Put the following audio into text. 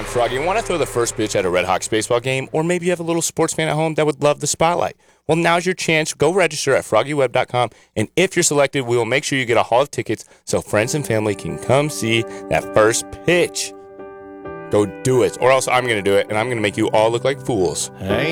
I'm Froggy. Want to throw the first pitch at a Red Hawks baseball game? Or maybe you have a little sports fan at home that would love the spotlight? Well, now's your chance. Go register at FroggyWeb.com, and if you're selected, we will make sure you get a haul of tickets so friends and family can come see that first pitch. Go do it, or else I'm going to do it, and I'm going to make you all look like fools. Hey.